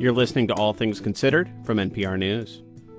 You're listening to All Things Considered from NPR News.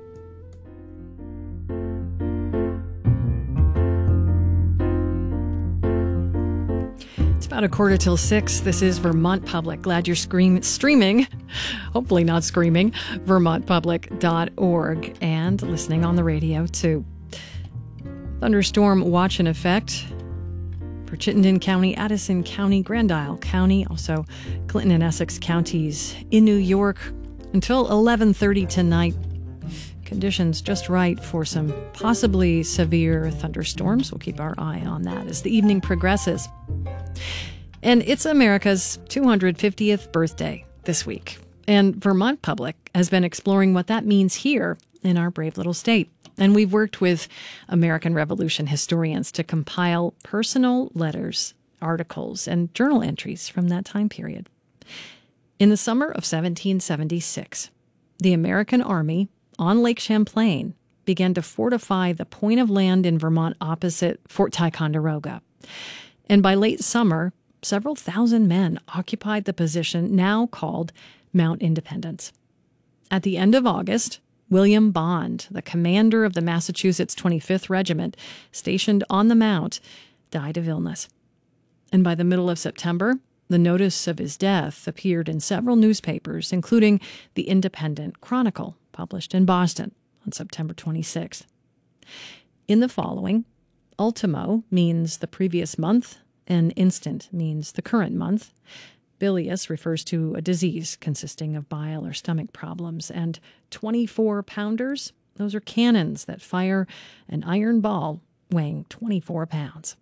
It's about 6:15. This is Vermont Public. Glad you're streaming, hopefully not screaming, vermontpublic.org, and listening on the radio, too. Thunderstorm watch in effect for Chittenden County, Addison County, Grand Isle County, also Clinton and Essex counties in New York until 11:30 tonight. Conditions just right for some possibly severe thunderstorms. We'll keep our eye on that as the evening progresses. And it's America's 250th birthday this week. And Vermont Public has been exploring what that means here in our brave little state. And we've worked with American Revolution historians to compile personal letters, articles, and journal entries from that time period. In the summer of 1776, the American Army on Lake Champlain began to fortify the point of land in Vermont opposite Fort Ticonderoga. And by late summer, several thousand men occupied the position now called Mount Independence. At the end of August, William Bond, the commander of the Massachusetts 25th Regiment, stationed on the Mount, died of illness. And by the middle of September, the notice of his death appeared in several newspapers, including the Independent Chronicle, published in Boston on September 26th. In the following, ultimo means the previous month, and instant means the current month. Bilious refers to a disease consisting of bile or stomach problems, and 24-pounders, those are cannons that fire an iron ball weighing 24 pounds.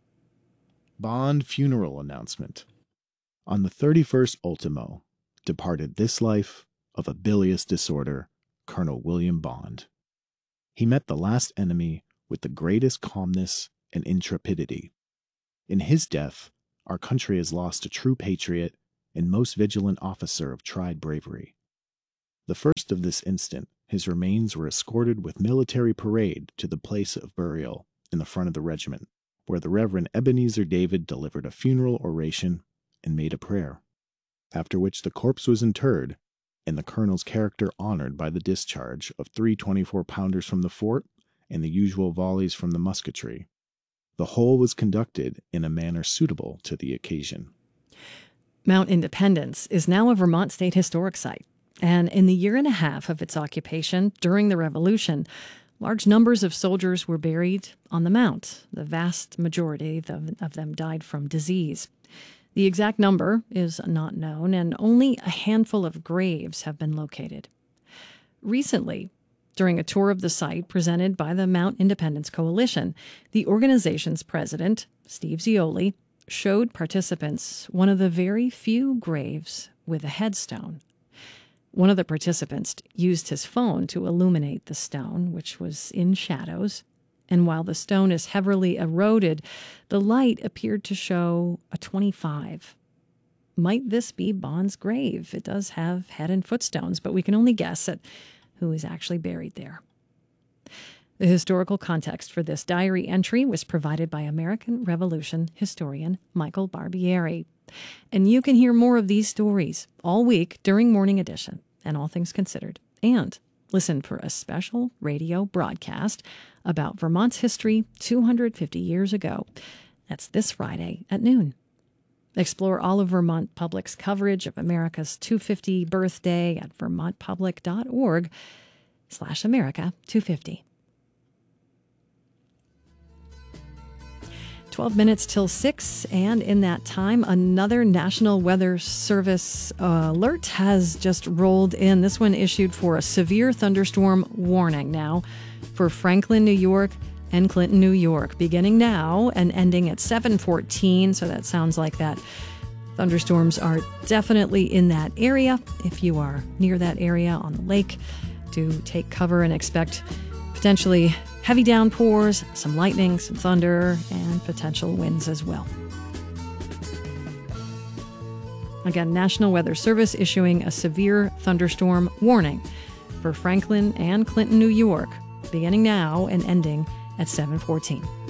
Bond funeral announcement. On the 31st ultimo, departed this life of a bilious disorder, Colonel William Bond. He met the last enemy with the greatest calmness and intrepidity. In his death, our country has lost a true patriot and most vigilant officer of tried bravery. The first of this instant, his remains were escorted with military parade to the place of burial in the front of the regiment, where the Reverend Ebenezer David delivered a funeral oration and made a prayer, after which the corpse was interred and the colonel's character honored by the discharge of 3 24-pounders from the fort and the usual volleys from the musketry. The whole was conducted in a manner suitable to the occasion. Mount Independence is now a Vermont State Historic Site, and in the year and a half of its occupation during the Revolution, large numbers of soldiers were buried on the Mount. The vast majority of them died from disease. The exact number is not known, and only a handful of graves have been located. Recently, during a tour of the site presented by the Mount Independence Coalition, the organization's president, Steve Zioli, showed participants one of the very few graves with a headstone. One of the participants used his phone to illuminate the stone, which was in shadows, and while the stone is heavily eroded, the light appeared to show a 25. Might this be Bond's grave? It does have head and footstones, but we can only guess at who is actually buried there. The historical context for this diary entry was provided by American Revolution historian Michael Barbieri. And you can hear more of these stories all week during Morning Edition and All Things Considered. And listen for a special radio broadcast about Vermont's history 250 years ago. That's this Friday at noon. Explore all of Vermont Public's coverage of America's 250 birthday at vermontpublic.org/America250. 12 minutes till 6, and in that time, another National Weather Service alert has just rolled in. This one issued for a severe thunderstorm warning now for Franklin, New York, and Clinton, New York, beginning now and ending at 7:14. So that sounds like that thunderstorms are definitely in that area. If you are near that area on the lake, do take cover and expect potentially heavy downpours, some lightning, some thunder, and potential winds as well. Again, National Weather Service issuing a severe thunderstorm warning for Franklin and Clinton, New York, beginning now and ending at 7:14.